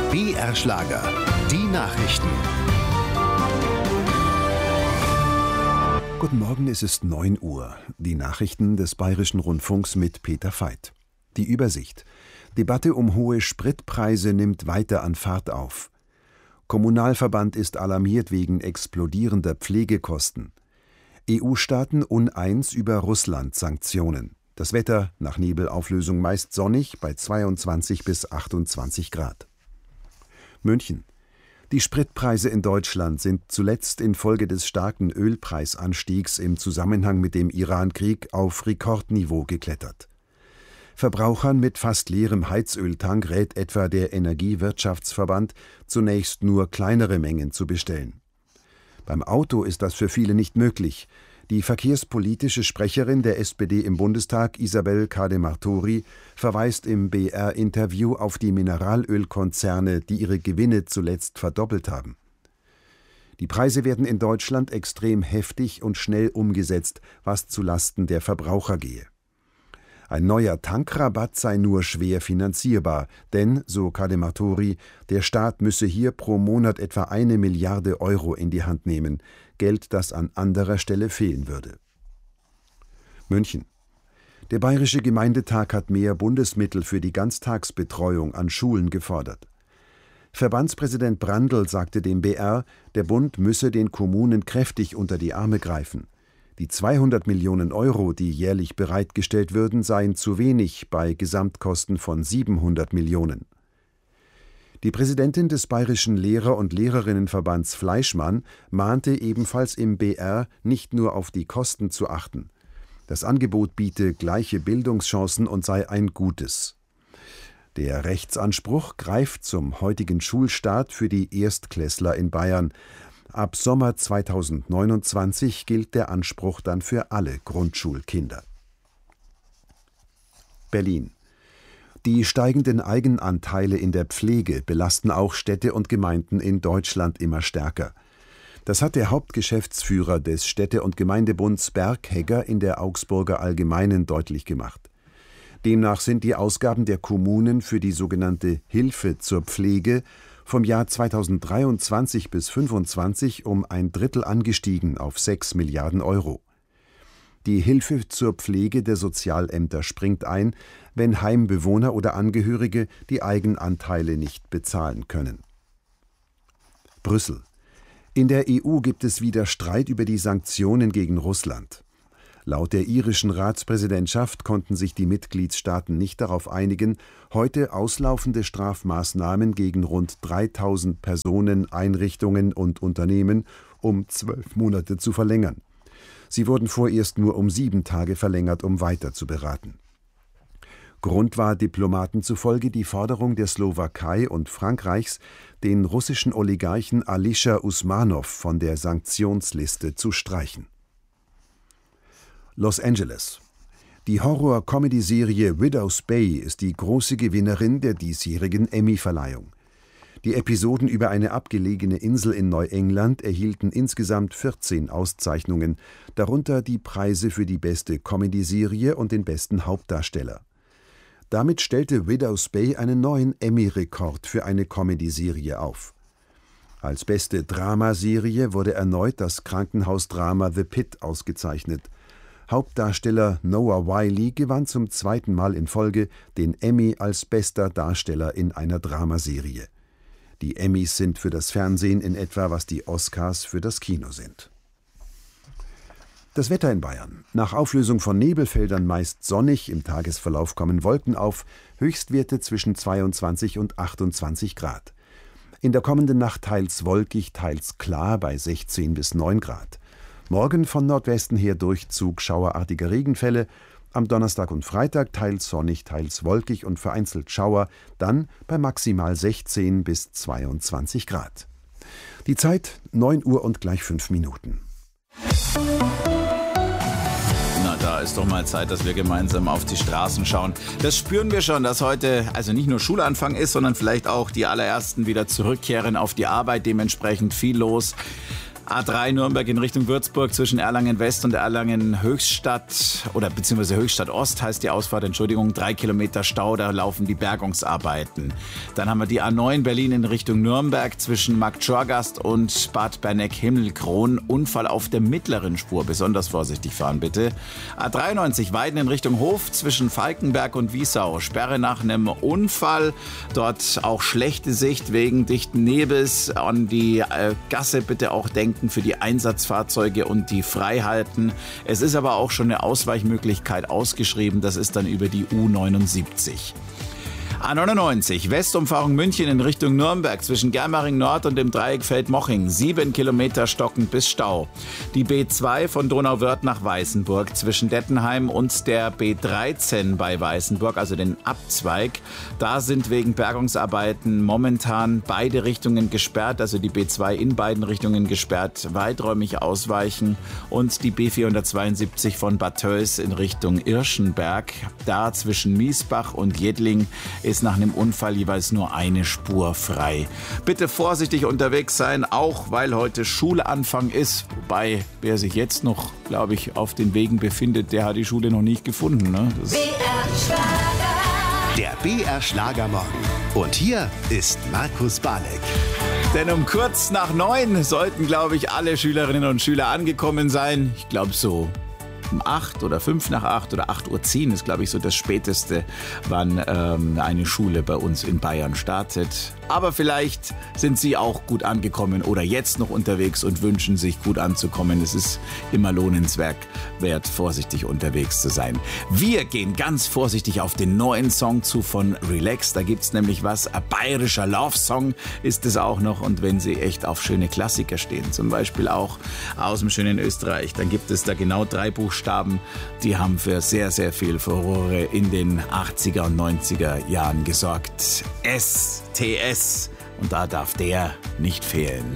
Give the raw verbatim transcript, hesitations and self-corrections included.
B R Schlager, die Nachrichten. Guten Morgen, es ist neun Uhr. Die Nachrichten des Bayerischen Rundfunks mit Peter Veit. Die Übersicht. Debatte um hohe Spritpreise nimmt weiter an Fahrt auf. Kommunalverband ist alarmiert wegen explodierender Pflegekosten. E U-Staaten uneins über Russland-Sanktionen. Das Wetter nach Nebelauflösung meist sonnig bei zweiundzwanzig bis achtundzwanzig Grad. München. Die Spritpreise in Deutschland sind zuletzt infolge des starken Ölpreisanstiegs im Zusammenhang mit dem Iran-Krieg auf Rekordniveau geklettert. Verbrauchern mit fast leerem Heizöltank rät etwa der Energiewirtschaftsverband, zunächst nur kleinere Mengen zu bestellen. Beim Auto ist das für viele nicht möglich. Die verkehrspolitische Sprecherin der S P D im Bundestag, Isabel Cadematori, verweist im B R-Interview auf die Mineralölkonzerne, die ihre Gewinne zuletzt verdoppelt haben. Die Preise werden in Deutschland extrem heftig und schnell umgesetzt, was zulasten der Verbraucher gehe. Ein neuer Tankrabatt sei nur schwer finanzierbar, denn, so Cadematori, der Staat müsse hier pro Monat etwa eine Milliarde Euro in die Hand nehmen, Geld, das an anderer Stelle fehlen würde. München. Der Bayerische Gemeindetag hat mehr Bundesmittel für die Ganztagsbetreuung an Schulen gefordert. Verbandspräsident Brandl sagte dem B R, der Bund müsse den Kommunen kräftig unter die Arme greifen. Die zweihundert Millionen Euro, die jährlich bereitgestellt würden, seien zu wenig bei Gesamtkosten von siebenhundert Millionen. Die Präsidentin des Bayerischen Lehrer- und Lehrerinnenverbands Fleischmann mahnte ebenfalls im B R, nicht nur auf die Kosten zu achten. Das Angebot biete gleiche Bildungschancen und sei ein gutes. Der Rechtsanspruch greift zum heutigen Schulstart für die Erstklässler in Bayern. Ab Sommer zweitausendneunundzwanzig gilt der Anspruch dann für alle Grundschulkinder. Berlin. Die steigenden Eigenanteile in der Pflege belasten auch Städte und Gemeinden in Deutschland immer stärker. Das hat der Hauptgeschäftsführer des Städte- und Gemeindebunds Berghegger in der Augsburger Allgemeinen deutlich gemacht. Demnach sind die Ausgaben der Kommunen für die sogenannte Hilfe zur Pflege vom Jahr zweitausenddreiundzwanzig bis fünfundzwanzig um ein Drittel angestiegen auf sechs Milliarden Euro. Die Hilfe zur Pflege der Sozialämter springt ein, wenn Heimbewohner oder Angehörige die Eigenanteile nicht bezahlen können. Brüssel. In der E U gibt es wieder Streit über die Sanktionen gegen Russland. Laut der irischen Ratspräsidentschaft konnten sich die Mitgliedstaaten nicht darauf einigen, heute auslaufende Strafmaßnahmen gegen rund dreitausend Personen, Einrichtungen und Unternehmen um zwölf Monate zu verlängern. Sie wurden vorerst nur um sieben Tage verlängert, um weiter zu beraten. Grund war Diplomaten zufolge die Forderung der Slowakei und Frankreichs, den russischen Oligarchen Alisher Usmanov von der Sanktionsliste zu streichen. Los Angeles. Die Horror-Comedy-Serie Widow's Bay ist die große Gewinnerin der diesjährigen Emmy-Verleihung. Die Episoden über eine abgelegene Insel in Neuengland erhielten insgesamt vierzehn Auszeichnungen, darunter die Preise für die beste Comedy-Serie und den besten Hauptdarsteller. Damit stellte Widow's Bay einen neuen Emmy-Rekord für eine Comedy-Serie auf. Als beste Dramaserie wurde erneut das Krankenhausdrama The Pit ausgezeichnet. Hauptdarsteller Noah Wyle gewann zum zweiten Mal in Folge den Emmy als bester Darsteller in einer Dramaserie. Die Emmys sind für das Fernsehen in etwa, was die Oscars für das Kino sind. Das Wetter in Bayern. Nach Auflösung von Nebelfeldern meist sonnig, im Tagesverlauf kommen Wolken auf, Höchstwerte zwischen zweiundzwanzig und achtundzwanzig Grad. In der kommenden Nacht teils wolkig, teils klar bei sechzehn bis neun Grad. Morgen von Nordwesten her Durchzug schauerartiger Regenfälle, am Donnerstag und Freitag teils sonnig, teils wolkig und vereinzelt Schauer, dann bei maximal sechzehn bis zweiundzwanzig Grad. Die Zeit neun Uhr und gleich fünf Minuten. Na, da ist doch mal Zeit, dass wir gemeinsam auf die Straßen schauen. Das spüren wir schon, dass heute also nicht nur Schulanfang ist, sondern vielleicht auch die allerersten wieder zurückkehren auf die Arbeit, dementsprechend viel los. A drei Nürnberg in Richtung Würzburg zwischen Erlangen West und Erlangen Höchstadt oder beziehungsweise Höchstadt Ost heißt die Ausfahrt, Entschuldigung, drei Kilometer Stau, da laufen die Bergungsarbeiten. Dann haben wir die A neun Berlin in Richtung Nürnberg zwischen Marktschorgast und Bad Berneck-Himmelkron. Unfall auf der mittleren Spur, besonders vorsichtig fahren bitte. A dreiundneunzig Weiden in Richtung Hof zwischen Falkenberg und Wiesau. Sperre nach einem Unfall, dort auch schlechte Sicht wegen dichten Nebels. An die äh, Gasse bitte auch denken für die Einsatzfahrzeuge und die Freihalten. Es ist aber auch schon eine Ausweichmöglichkeit ausgeschrieben, das ist dann über die U neunundsiebzig. A neunundneunzig, Westumfahrung München in Richtung Nürnberg zwischen Germering Nord und dem Dreieck Feldmoching. Sieben Kilometer stockend bis Stau. Die B zwei von Donauwörth nach Weißenburg zwischen Dettenheim und der B dreizehn bei Weißenburg, also den Abzweig. Da sind wegen Bergungsarbeiten momentan beide Richtungen gesperrt, also die B zwei in beiden Richtungen gesperrt, weiträumig ausweichen. Und die B vierhundertzweiundsiebzig von Bad Tölz in Richtung Irschenberg. Da zwischen Miesbach und Jedling ist nach einem Unfall jeweils nur eine Spur frei. Bitte vorsichtig unterwegs sein, auch weil heute Schulanfang ist. Wobei, wer sich jetzt noch, glaube ich, auf den Wegen befindet, der hat die Schule noch nicht gefunden. Ne? Das B R Schlager. Der B R Schlagermorgen. Und hier ist Markus Balek. Denn um kurz nach neun sollten, glaube ich, alle Schülerinnen und Schüler angekommen sein. Ich glaube so um acht oder fünf nach acht oder acht Uhr zehn ist, glaube ich, so das Späteste, wann ähm, eine Schule bei uns in Bayern startet. Aber vielleicht sind Sie auch gut angekommen oder jetzt noch unterwegs und wünschen sich gut anzukommen. Es ist immer lohnenswert, wert, vorsichtig unterwegs zu sein. Wir gehen ganz vorsichtig auf den neuen Song zu von Relax. Da gibt's nämlich was, ein bayerischer Love-Song ist es auch noch. Und wenn Sie echt auf schöne Klassiker stehen, zum Beispiel auch aus dem schönen Österreich, dann gibt es da genau drei Buchstaben, die haben für sehr, sehr viel Furore in den achtziger und neunziger Jahren gesorgt. S T S. Und da darf der nicht fehlen.